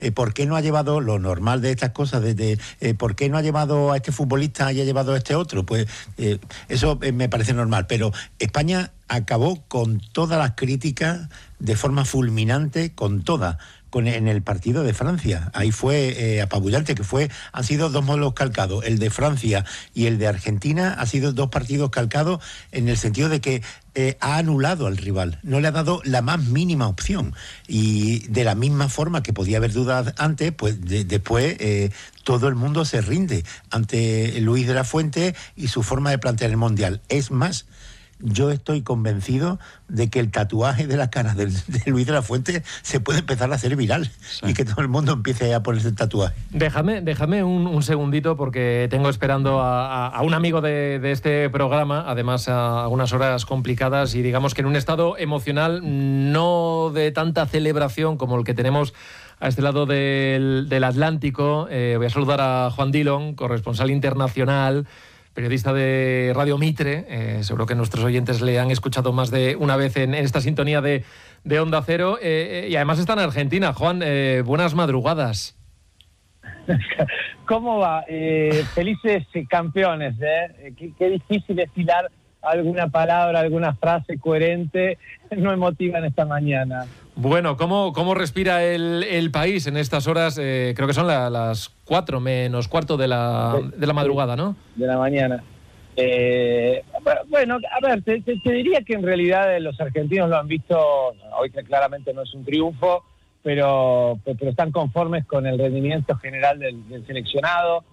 ¿Por qué no ha llevado lo normal de estas cosas? ¿Por qué no ha llevado a este futbolista y ha llevado a este otro? Pues eso me parece normal. Pero España acabó con todas las críticas de forma fulminante, en el partido de Francia. Ahí fue apabullante, han sido dos modelos calcados. El de Francia y el de Argentina han sido dos partidos calcados en el sentido de que ha anulado al rival, no le ha dado la más mínima opción. Y de la misma forma que podía haber dudas antes, pues después todo el mundo se rinde ante Luis de la Fuente y su forma de plantear el Mundial. Es más, yo estoy convencido de que el tatuaje de la cara de Luis de la Fuente se puede empezar a hacer viral, sí, y que todo el mundo empiece a ponerse el tatuaje. Déjame un segundito, porque tengo esperando a un amigo de este programa, además a unas horas complicadas y digamos que en un estado emocional no de tanta celebración como el que tenemos a este lado del Atlántico. Voy a saludar a Juan Dillon, corresponsal internacional, periodista de Radio Mitre. Seguro que nuestros oyentes le han escuchado más de una vez en esta sintonía de Onda Cero, y además está en Argentina. Juan, buenas madrugadas. ¿Cómo va? Felices campeones, ¿eh? Qué difícil estilar alguna palabra, alguna frase coherente, no emotiva en esta mañana. Bueno, ¿cómo respira el país en estas horas? Creo que son las 4 menos cuarto de la madrugada, ¿no? De la mañana. Bueno, a ver, te diría que en realidad los argentinos lo han visto, hoy que claramente no es un triunfo, pero están conformes con el rendimiento general del seleccionado.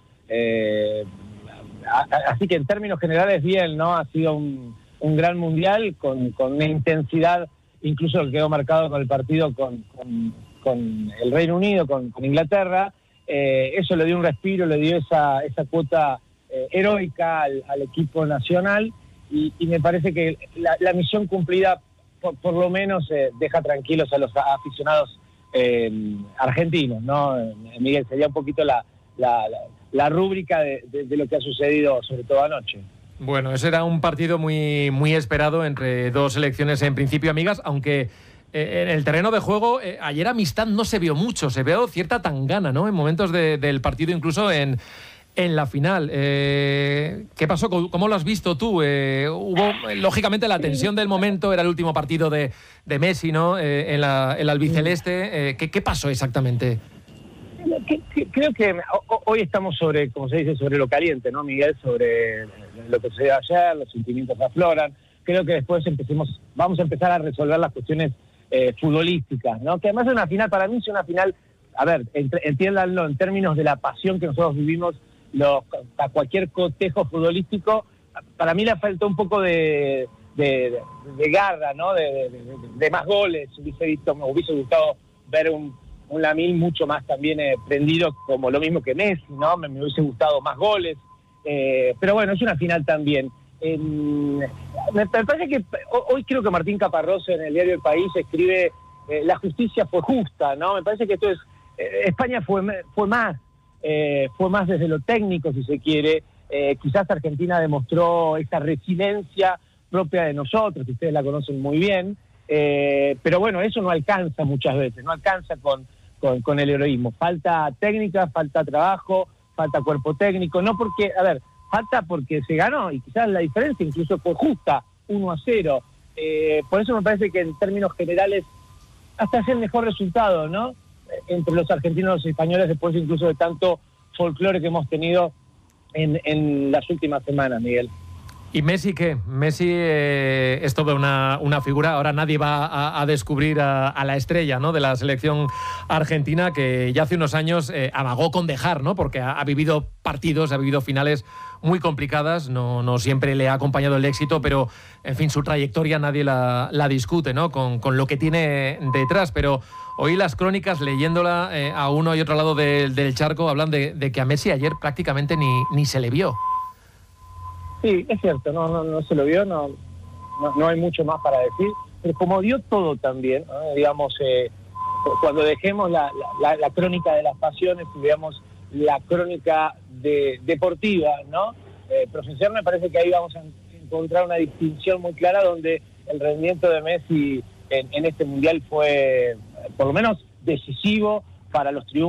Así que en términos generales bien, ¿no? Ha sido un gran mundial con una intensidad, incluso que quedó marcado con el partido con el Reino Unido, con Inglaterra. Eso le dio un respiro, le dio esa cuota heroica al equipo nacional, y me parece que la misión cumplida por lo menos deja tranquilos a los aficionados argentinos, ¿no? Miguel, sería un poquito la rúbrica de lo que ha sucedido, sobre todo anoche. Bueno, ese era un partido muy, muy esperado entre dos selecciones en principio amigas, aunque en el terreno de juego ayer amistad no se vio mucho, se vio cierta tangana, ¿no? En momentos del partido, incluso en la final. ¿Qué pasó? ¿Cómo lo has visto tú? Hubo, lógicamente, la tensión del momento, era el último partido de Messi, ¿no? En el albiceleste. ¿Qué pasó exactamente? Creo que hoy estamos como se dice, sobre lo caliente, ¿no, Miguel? Sobre lo que sucedió ayer, los sentimientos afloran. Creo que después vamos a empezar a resolver las cuestiones futbolísticas, ¿no? Que además es una final, para mí es una final, a ver, entiéndanlo en términos de la pasión que nosotros vivimos a cualquier cotejo futbolístico. Para mí le faltó un poco de garra, ¿no? De más goles. Me hubiese gustado ver un Lamine mucho más también prendido, como lo mismo que Messi, ¿no? Me hubiese gustado más goles. Pero bueno, es una final también. Me parece que hoy creo que Martín Caparrós en el diario El País escribe la justicia fue justa, ¿no? Me parece que esto es España fue más desde lo técnico, si se quiere. Quizás Argentina demostró esa resiliencia propia de nosotros, que ustedes la conocen muy bien, pero bueno, eso no alcanza muchas veces, no alcanza con el heroísmo. Falta técnica, falta trabajo, falta cuerpo técnico, no porque, a ver, falta porque se ganó, y quizás la diferencia incluso fue justa, 1-0. Por eso me parece que en términos generales hasta es el mejor resultado, ¿no? Entre los argentinos y los españoles, después incluso de tanto folclore que hemos tenido en las últimas semanas, Miguel. ¿Y Messi qué? Messi es toda una figura. Ahora nadie va a descubrir a la estrella, ¿no?, de la selección argentina, que ya hace unos años amagó con dejar, ¿no? Porque ha vivido partidos, ha vivido finales muy complicadas. No siempre le ha acompañado el éxito, pero, en fin, su trayectoria nadie la discute, ¿no? Con lo que tiene detrás. Pero hoy las crónicas, leyéndola a uno y otro lado del charco, hablan de que a Messi ayer prácticamente ni se le vio. Sí, es cierto, no se lo vio, no hay mucho más para decir, pero como dio todo también, ¿no? Digamos, cuando dejemos la crónica de las pasiones y veamos la crónica deportiva, ¿no? Profesional, me parece que ahí vamos a encontrar una distinción muy clara, donde el rendimiento de Messi en este Mundial fue, por lo menos, decisivo, para los triunfos